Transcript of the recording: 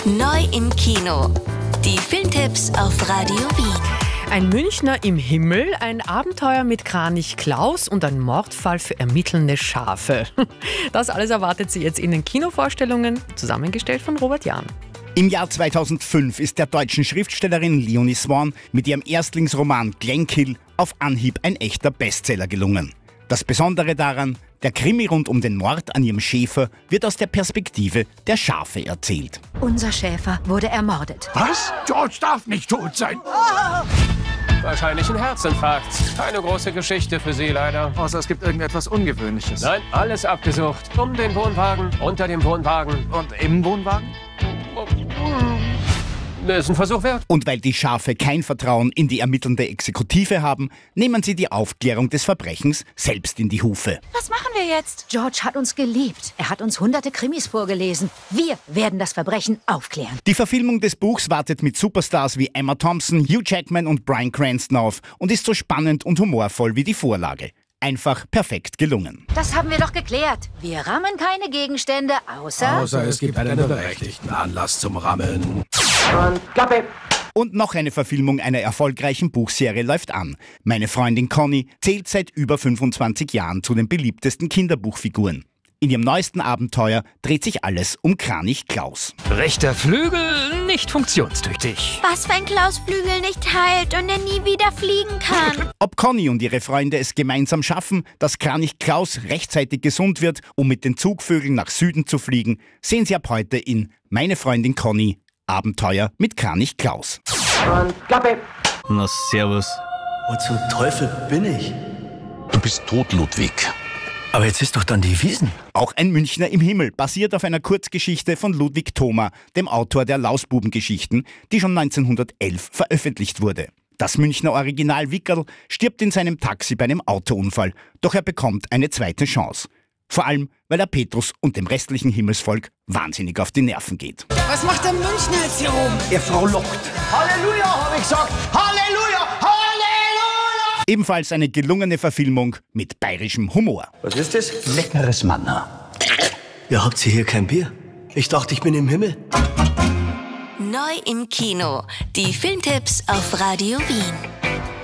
Neu im Kino. Die Filmtipps auf Radio Wien. Ein Münchner im Himmel, ein Abenteuer mit Kranich Klaus und ein Mordfall für ermittelnde Schafe. Das alles erwartet Sie jetzt in den Kinovorstellungen, zusammengestellt von Robert Jahn. Im Jahr 2005 ist der deutschen Schriftstellerin Leonie Swan mit ihrem Erstlingsroman Glenkill auf Anhieb ein echter Bestseller gelungen. Das Besondere daran, der Krimi rund um den Mord an ihrem Schäfer wird aus der Perspektive der Schafe erzählt. Unser Schäfer wurde ermordet. Was? George darf nicht tot sein. Wahrscheinlich ein Herzinfarkt. Keine große Geschichte für Sie leider. Außer es gibt irgendetwas Ungewöhnliches. Nein, alles abgesucht. Um den Wohnwagen, unter dem Wohnwagen. Und im Wohnwagen? Das ist ein Versuch wert. Und weil die Schafe kein Vertrauen in die ermittelnde Exekutive haben, nehmen sie die Aufklärung des Verbrechens selbst in die Hufe. Was machen wir jetzt? George hat uns geliebt. Er hat uns hunderte Krimis vorgelesen. Wir werden das Verbrechen aufklären. Die Verfilmung des Buchs wartet mit Superstars wie Emma Thompson, Hugh Jackman und Bryan Cranston auf und ist so spannend und humorvoll wie die Vorlage. Einfach perfekt gelungen. Das haben wir doch geklärt. Wir rammen keine Gegenstände, außer Es gibt einen berechtigten Anlass zum Rammen. Und noch eine Verfilmung einer erfolgreichen Buchserie läuft an. Meine Freundin Conny zählt seit über 25 Jahren zu den beliebtesten Kinderbuchfiguren. In ihrem neuesten Abenteuer dreht sich alles um Kranich Klaus. Rechter Flügel nicht funktionstüchtig. Was, wenn Klaus Flügel nicht heilt und er nie wieder fliegen kann? Ob Conny und ihre Freunde es gemeinsam schaffen, dass Kranich Klaus rechtzeitig gesund wird, um mit den Zugvögeln nach Süden zu fliegen, sehen Sie ab heute in Meine Freundin Conny. Abenteuer mit Kranich Klaus. Na, servus. Wo zum Teufel bin ich? Du bist tot, Ludwig. Aber jetzt ist doch dann die Wiesn. Auch ein Münchner im Himmel basiert auf einer Kurzgeschichte von Ludwig Thoma, dem Autor der Lausbubengeschichten, die schon 1911 veröffentlicht wurde. Das Münchner Original Wickerl stirbt in seinem Taxi bei einem Autounfall, doch er bekommt eine zweite Chance. Vor allem, weil er Petrus und dem restlichen Himmelsvolk wahnsinnig auf die Nerven geht. Was macht der Münchner jetzt hier oben? Er frohlockt. Halleluja, habe ich gesagt. Halleluja, Halleluja! Ebenfalls eine gelungene Verfilmung mit bayerischem Humor. Was ist das? Leckeres Manna. Ja, habt ihr hier kein Bier? Ich dachte, ich bin im Himmel. Neu im Kino. Die Filmtipps auf Radio Wien.